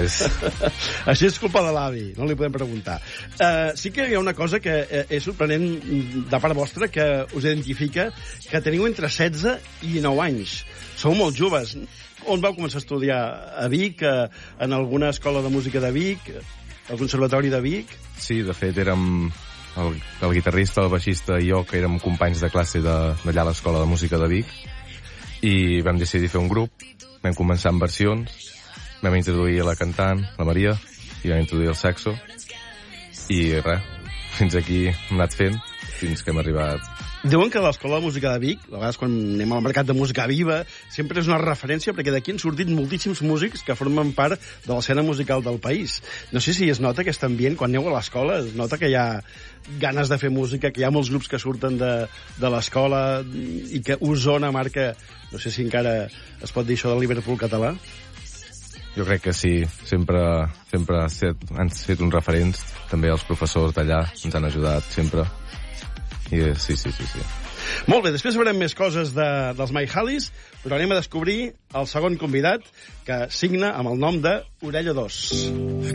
Així és culpa de l'avi, no li podem preguntar. Sí que hi ha una cosa que és sorprenent de part vostra, que us identifica, que teniu entre 16 i 9 anys. Sou molt joves. On vau començar a estudiar? A Vic, en alguna escola de música de Vic, al Conservatori de Vic? Sí, de fet, érem el guitarrista, el baixista i jo, que érem companys de classe d'allà a l'Escola de Música de Vic, i vam decidir fer un grup, vam començar amb versions, vam introduir la cantant, la Maria, i vam introduir el saxo, i res, fins aquí hem anat fent, fins que hem arribat. Diuen que l'Escola de Música de Vic, a vegades quan anem al mercat de música viva, sempre és una referència, perquè d'aquí han sortit moltíssims músics que formen part de l'escena musical del país. No sé si es nota aquest ambient, quan aneu a l'escola, es nota que hi ha ganes de fer música, que hi ha molts grups que surten de l'escola, i que Osona marca, no sé si encara es pot dir això del Liverpool català. Jo crec que sí, sempre han set uns referents, també els professors d'allà ens han ajudat sempre. I sí. Molt bé, després veurem més coses dels My Hollies, però anem a descobrir el segon convidat, que signa amb el nom de Orella 2.